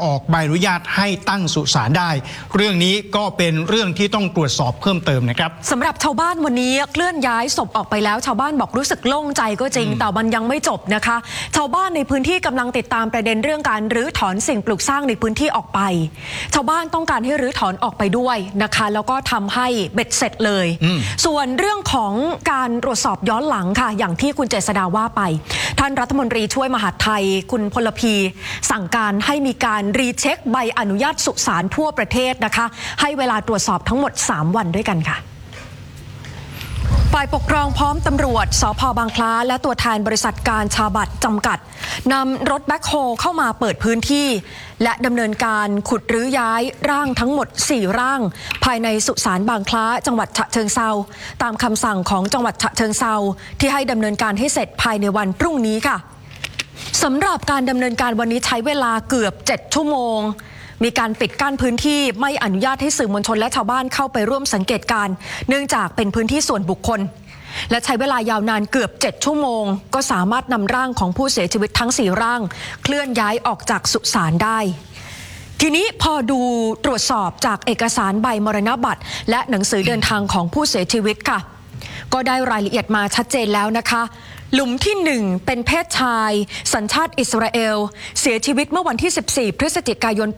ออกใบอนุญาตให้ตั้งสุสานได้เรื่องนี้ก็เป็นเรื่องที่ต้องตรวจสอบเพิ่มเติมนะครับสำหรับชาวบ้านวันนี้เคลื่อนย้ายศพออกไปแล้วชาวบ้านบอกรู้สึกโล่งใจก็จริงแต่มันยังไม่จบนะคะชาวบ้านในพื้นที่กำลังติดตามประเด็นเรื่องการรื้อถอนสิ่งปลูกสร้างในพื้นที่ออกไปชาวบ้านต้องการให้รื้อถอนออกไปด้วยนะคะแล้วก็ทำให้เบ็ดเสร็จเลยส่วนเรื่องของการตรวจสอบย้อนหลังค่ะอย่างที่คุณเจษฎาว่าไปท่านรัฐมนตรีช่วยมหาดไทยคุณพลพีสั่งการให้มีการรีเช็คใบอนุญาตสุสานทั่วประเทศนะคะให้เวลาตรวจสอบทั้งหมด3 วันด้วยกันค่ะฝ่ายปกครองพร้อมตำรวจสภ.บางคล้าและตัวแทนบริษัทการชาบัตจำกัดนำรถแบ็คโฮเข้ามาเปิดพื้นที่และดำเนินการขุดรื้อย้ายร่างทั้งหมด4 ร่างภายในสุสานบางคล้าจังหวัดฉะเชิงเทราตามคำสั่งของจังหวัดฉะเชิงเทราที่ให้ดำเนินการให้เสร็จภายในวันพรุ่งนี้ค่ะสำหรับการดำเนินการวันนี้ใช้เวลาเกือบ7 ชั่วโมงมีการปิดกั้นพื้นที่ไม่อนุญาตให้สื่อมวลชนและชาวบ้านเข้าไปร่วมสังเกตการณ์เนื่องจากเป็นพื้นที่ส่วนบุคคลและใช้เวลายาวนานเกือบ7 ชั่วโมงก็สามารถนำร่างของผู้เสียชีวิตทั้ง4 ร่างเคลื่อนย้ายออกจากสุสานได้ทีนี้พอดูตรวจสอบจากเอกสารใบมรณบัตรและหนังสือเดินทางของผู้เสียชีวิตค่ะก็ได้รายละเอียดมาชัดเจนแล้วนะคะหลุมที่1เป็นเพศชายสัญชาติอิสราเอลเสียชีวิตเมื่อวันที่14 พฤศจิกายนปี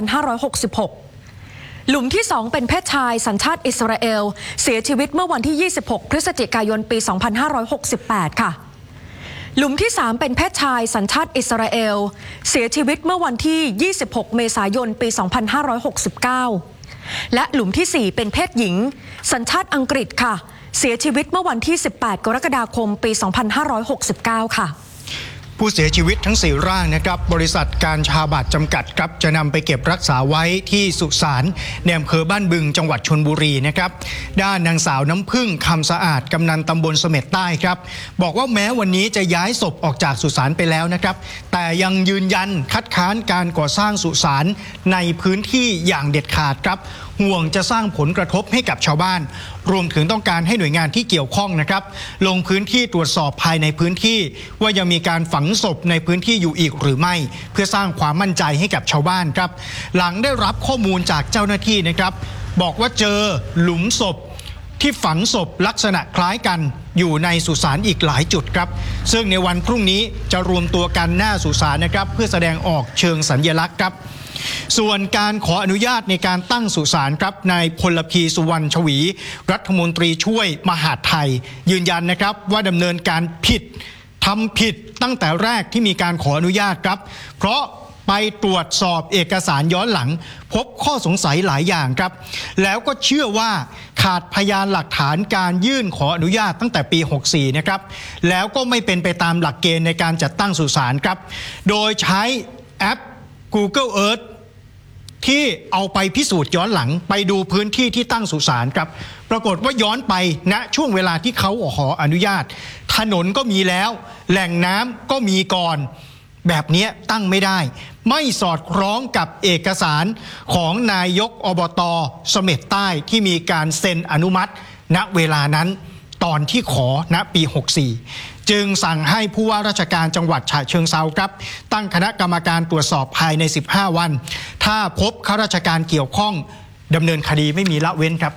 2566หลุมที่2เป็นเพศชายสัญชาติอิสราเอลเสียชีวิตเมื่อวันที่26 พฤศจิกายนปี 2568ค่ะหลุมที่3เป็นเพศชายสัญชาติอิสราเอลเสียชีวิตเมื่อวันที่26 เมษายนปี 2569และหลุมที่4เป็นเพศหญิงสัญชาติอังกฤษค่ะเสียชีวิตเมื่อวันที่18 กรกฎาคมปี 2569ค่ะผู้เสียชีวิตทั้ง4 ร่างนะครับบริษัทการชาบัตจำกัดครับจะนำไปเก็บรักษาไว้ที่สุสานในอำเภอบ้านบึงจังหวัดชลบุรีนะครับด้านนางสาวน้ำพึ่งคำสะอาดกำนันตำบลเสม็ดใต้ครับบอกว่าแม้วันนี้จะย้ายศพออกจากสุสานไปแล้วนะครับแต่ยังยืนยันคัดค้านการก่อสร้างสุสานในพื้นที่อย่างเด็ดขาดครับห่วงจะสร้างผลกระทบให้กับชาวบ้านรวมถึงต้องการให้หน่วยงานที่เกี่ยวข้องนะครับลงพื้นที่ตรวจสอบภายในพื้นที่ว่ายังมีการฝังศพในพื้นที่อยู่อีกหรือไม่เพื่อสร้างความมั่นใจให้กับชาวบ้านครับหลังได้รับข้อมูลจากเจ้าหน้าที่นะครับบอกว่าเจอหลุมศพที่ฝังศพลักษณะคล้ายกันอยู่ในสุสานอีกหลายจุดครับซึ่งในวันพรุ่งนี้จะรวมตัวกันหน้าสุสานนะครับเพื่อแสดงออกเชิงสัญลักษณ์ครับส่วนการขออนุญาตในการตั้งสุสานครับนายพลพีสุวรรณชวีรัฐมนตรีช่วยมหาดไทยยืนยันนะครับว่าดำเนินการทำผิดตั้งแต่แรกที่มีการขออนุญาตครับเพราะไปตรวจสอบเอกสารย้อนหลังพบข้อสงสัยหลายอย่างครับแล้วก็เชื่อว่าขาดพยานหลักฐานการยื่นขออนุญาตตั้งแต่ปี 64 นะครับแล้วก็ไม่เป็นไปตามหลักเกณฑ์ในการจัดตั้งสุสานครับโดยใช้แอป Google Earth ที่เอาไปพิสูจน์ย้อนหลังไปดูพื้นที่ที่ตั้งสุสานครับปรากฏว่าย้อนไปณช่วงเวลาที่เขาขออนุญาตถนนก็มีแล้วแหล่งน้ำก็มีก่อนแบบนี้ตั้งไม่ได้ไม่สอดคล้องกับเอกสารของนายกอบต.เสม็ดใต้ที่มีการเซ็นอนุมัติณเวลานั้นตอนที่ขอณปี 64 จึงสั่งให้ผู้ว่าราชการจังหวัดฉะเชิงเทราครับตั้งคณะกรรมการตรวจสอบภายใน15 วันถ้าพบข้าราชการเกี่ยวข้องดำเนินคดีไม่มีละเว้นครับ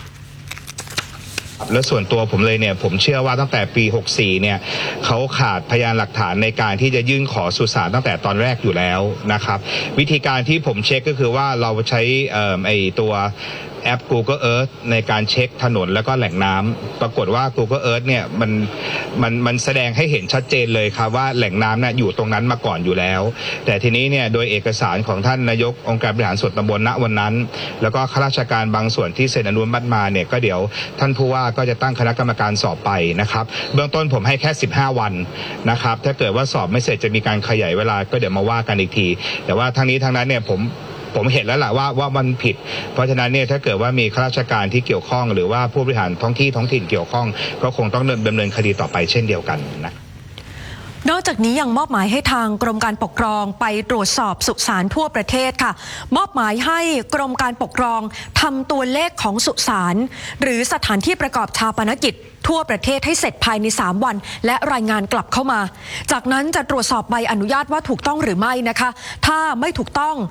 และส่วนตัวผมเลยเนี่ยผมเชื่อว่าตั้งแต่ปี 64 เนี่ยเขาขาดพยานหลักฐานในการที่จะยื่นขอสุสานตั้งแต่ตอนแรกอยู่แล้วนะครับวิธีการที่ผมเช็คก็คือว่าเราใช้ตัวแอป Google Earth ในการเช็คถนนแล้วก็แหล่งน้ำปรากฏว่า Google Earth เนี่ยมันแสดงให้เห็นชัดเจนเลยครับว่าแหล่งน้ำเนี่ยอยู่ตรงนั้นมาก่อนอยู่แล้วแต่ทีนี้เนี่ยโดยเอกสารของท่านนายกองค์การบริหารส่วนตำบลณวันนั้นแล้วก็ข้าราชการบางส่วนที่เซ็นอนุมัติมาเนี่ยก็เดี๋ยวท่านผู้ว่าก็จะตั้งคณะกรรมการสอบไปนะครับเบื้องต้นผมให้แค่15 วันนะครับถ้าเกิดว่าสอบไม่เสร็จจะมีการขยายเวลาก็เดี๋ยวมาว่ากันอีกทีแต่ว่าทั้งนี้ทั้งนั้นเนี่ยผมเห็นแล้วล่ะว่ามันผิดเพราะฉะนั้นเนี่ยถ้าเกิดว่ามีข้าราชการที่เกี่ยวข้องหรือว่าผู้บริหารท้องถิ่นเกี่ยวข้องก็คงต้องดำเนินคดีต่อไปเช่นเดียวกันนะนอกจากนี้ยังมอบหมายให้ทางกรมการปกครองไปตรวจสอบสุสานทั่วประเทศค่ะมอบหมายให้กรมการปกครองทำตัวเลขของสุสานหรือสถานที่ประกอบชาปนกิจทั่วประเทศให้เสร็จภายใน3 วันและรายงานกลับเข้ามาจากนั้นจะตรวจสอบใบอนุญาตว่าถูกต้องหรือไม่นะคะถ้าไม่ถูกต้อง